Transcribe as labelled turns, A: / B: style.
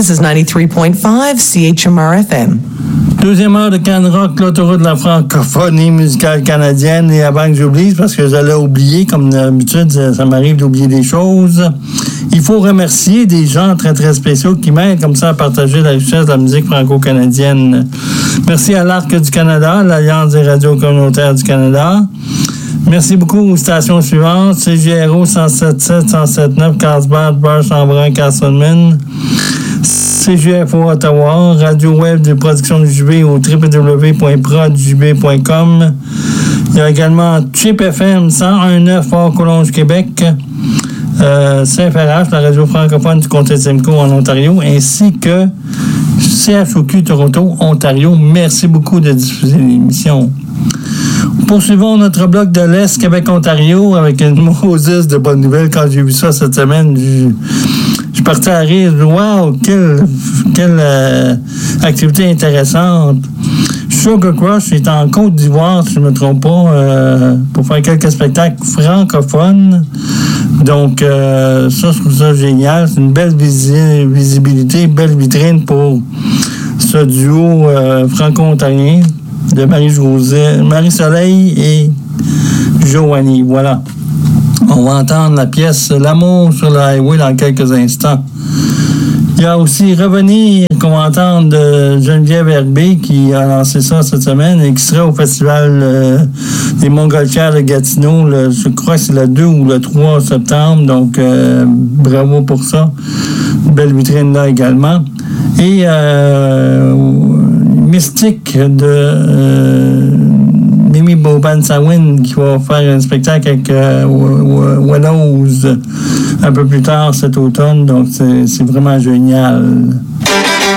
A: This is 93.5 CHMR-FM.
B: Deuxième heure de Can Rock, l'autoroute de la francophonie musicale canadienne. Et avant que j'oublie, parce que j'allais oublier, comme d'habitude, ça m'arrive d'oublier des choses. Il faut remercier des gens très, très spéciaux qui m'aident comme ça à partager la richesse de la musique franco-canadienne. Merci à l'Arc du Canada, l'Alliance des radios communautaires du Canada. Merci beaucoup aux stations suivantes. CGRO 107.7, 107.9, Carlsbad, Burr, Chambrun, Castleman. CGFO Ottawa, radio web de production du JB au www.prodjb.com. Il y a également Chip FM 101.9 Fort-Collonges, Québec. CFRH, la radio francophone du comté de Simcoe en Ontario, ainsi que CHOQ Toronto, Ontario. Merci beaucoup de diffuser l'émission. Poursuivons notre bloc de l'Est, Québec-Ontario, avec une Moses de bonnes nouvelles. Quand j'ai vu ça cette semaine, je suis parti à rire. Wow, quelle activité intéressante. Sugar Crush est en Côte d'Ivoire, si je ne me trompe pas, pour faire quelques spectacles francophones. Donc, ça, je trouve ça génial. C'est une belle visibilité, une belle vitrine pour ce duo franco-ontarien de Marie-Soleil et Joanie. Voilà. On va entendre la pièce « L'amour sur le highway » dans quelques instants. Il y a aussi « Revenir » qu'on va entendre de Geneviève Herbé qui a lancé ça cette semaine et qui sera au Festival des Montgolfières de Gatineau. Je crois que c'est le 2 ou le 3 septembre. Donc, bravo pour ça. Une belle vitrine là également. Et Mystique de Mimi Boban-Sawin qui va faire un spectacle avec Willows un peu plus tard cet automne. Donc, c'est vraiment génial.